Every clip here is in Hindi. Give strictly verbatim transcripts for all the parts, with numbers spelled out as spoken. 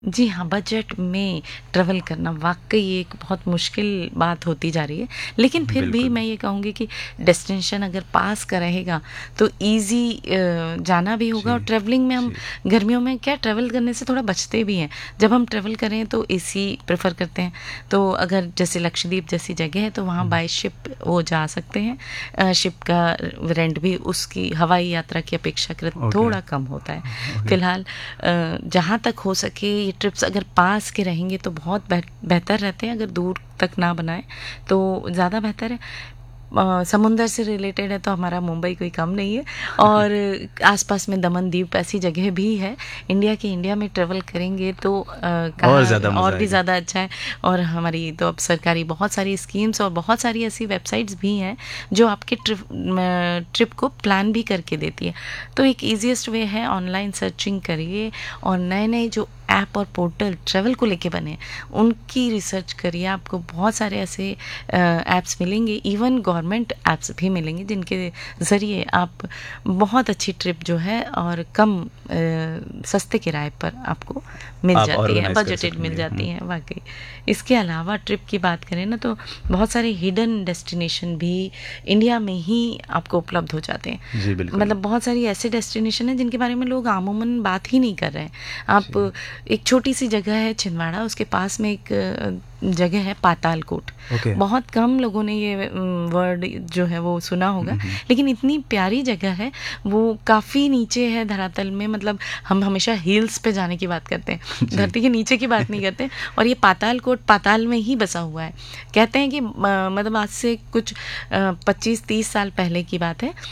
जी हाँ, बजट में ट्रैवल करना वाक़ई एक बहुत मुश्किल बात होती जा रही है। लेकिन फिर भी बिल्कुल। मैं ये कहूँगी कि डेस्टिनेशन अगर पास का रहेगा तो ईज़ी अ, जाना भी होगा, जी, और ट्रैवलिंग में हम जी। गर्मियों में क्या ट्रैवल करने से थोड़ा बचते भी हैं। जब हम ट्रैवल करें तो एसी प्रेफ़र करते हैं। तो अगर जैसे लक्षद्वीप जैसी जगह है तो वहाँ हुँ, बाय शिप वो जा सकते हैं। अ, शिप का रेंट भी उसकी हवाई यात्रा की अपेक्षाकृत ओके, थोड़ा कम होता है। ओके। फ़िलहाल अ, जहाँ तक हो सके ये ट्रिप्स अगर पास के रहेंगे तो बहुत बेह बेहतर रहते हैं, अगर दूर तक ना बनाएँ तो ज़्यादा बेहतर है। अ, समुंदर से रिलेटेड है तो हमारा मुंबई कोई कम नहीं है, और आस-पास में दमन दीव ऐसी जगह भी है। इंडिया के इंडिया में ट्रैवल करेंगे तो अ, और कहाँ ज़्यादा और मज़ा भी आएगा। ज़्यादा अच्छा है। और हमारी तो अब सरकारी बहुत सारी स्कीम्स और बहुत सारी ऐसी वेबसाइट्स भी हैं जो आपके ट्रिप म ट्रिप को प्लान भी करके देती है। तो एक ईज़ीएस्ट वे है, ऑनलाइन सर्चिंग करिए और नए-नए जो ऐप और पोर्टल ट्रैवल को लेके बने हैं, उनकी रिसर्च करिए। आपको बहुत सारे ऐसे अ, ऐप्स मिलेंगे, इवन गवर्नमेंट ऐप्स भी मिलेंगे जिनके ज़रिए आप बहुत अच्छी ट्रिप जो है और कम अ, सस्ते किराए पर आपको मिल आप जाती है, ऑर्गनाइज़ कर बजटेड मिल सकेंगे। जाती हुँ, है वाक़ई। इसके अलावा ट्रिप की बात करें ना तो बहुत सारे हिडन डेस्टिनेशन भी इंडिया में ही आपको उपलब्ध हो जाते हैं। जी, बिल्कुल। मतलब बहुत सारी ऐसे डेस्टिनेशन हैं जिनके बारे में लोग आमूमन बात ही नहीं कर रहे हैं। जी, आप एक छोटी सी जगह है छिंदवाड़ा, उसके पास में एक अ, जगह है पातालकोट। ओके। बहुत कम लोगों ने ये उम, वर्ड जो है वो सुना होगा, हुँ, हुँ। लेकिन इतनी प्यारी जगह है। वो काफ़ी नीचे है धरातल में, मतलब हम हमेशा हिल्स पे जाने की बात करते हैं, जी। धरती के नीचे की बात नहीं करते। और ये पातालकोट पाताल में ही बसा हुआ है। कहते हैं कि म मतलब आज से कुछ अ, पच्चीस तीस साल पहले की बात है।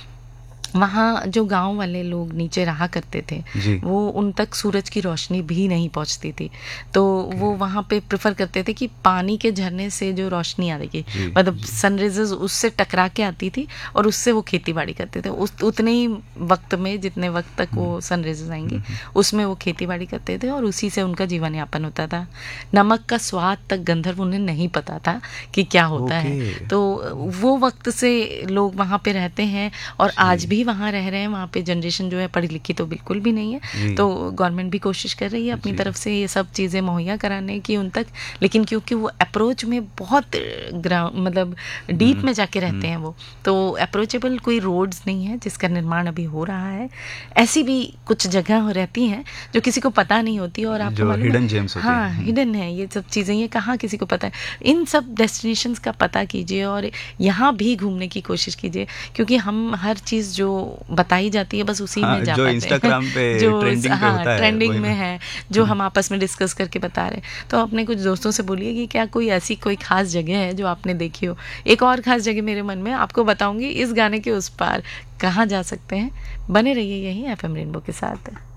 वहाँ जो गाँव वाले लोग नीचे रहा करते थे, जी, वो उन तक सूरज की रोशनी भी नहीं पहुँचती थी। तो ओके। वो वहाँ पे प्रेफ़र करते थे कि पानी के झरने से जो रोशनी आएगी, जी, मतलब जी। सनराइज़ेज़ उससे टकरा के आती थी, और उससे वो खेती-बाड़ी करते थे। उस उतने ही वक़्त में जितने वक़्त तक हुँ, वो सनराइज़ेज़ आएँगे, हुँ, हुँ। उसमें वो खेती-बाड़ी करते थे और उसी से उनका जीवन यापन होता था। नमक का स्वाद तक गंधर्व उन्हें नहीं पता था कि क्या होता ओके। है। तो वो वक़्त से लोग वहाँ पे रहते हैं और आज जी, भी वहाँ रह रहे हैं। वहाँ पे जनरेशन जो है पढ़ी-लिखी तो बिल्कुल भी नहीं है। जी, तो गवर्नमेंट भी कोशिश कर रही है अपनी जी। तरफ से ये सब चीज़ें मुहैया कराने की उन तक। लेकिन क्योंकि वो अप्रोच में बहुत ग्रा मतलब डीप हुँ, में जाके रहते हुँ। हैं वो, तो अप्रोचेबल कोई रोड्स नहीं है जिसका निर्माण अभी हो रहा है। ऐसी भी कुछ जगह रहती हैं जो किसी को पता नहीं होती, और आपको जो मालूम है, हिडन जेम्स होती हाँ, हैं। हुँ, हिडन है ये सब चीज़ें, ये कहाँ किसी को पता है। इन सब डेस्टिनेशंस का पता कीजिए और यहाँ भी घूमने की कोशिश कीजिए, क्योंकि हम हर चीज़ जो बताई जाती है बस उसी में हाँ, जा जो पाते हैं इंस्टाग्राम पे जो स ट्रेंडिंग पे हाँ, होता है, ट्रेंडिंग वही में मैं है, जो हम आपस में डिस्कस करके बता रहे हैं। तो अपने कुछ दोस्तों से बोलिए कि क्या कोई ऐसी कोई ख़ास जगह है जो आपने देखी हो? एक और ख़ास जगह मेरे मन में आपको बताऊँगी, इस गाने के उस पार कहाँ जा सकते हैं। बने रहिए यहीं एफएम रेनबो के साथ।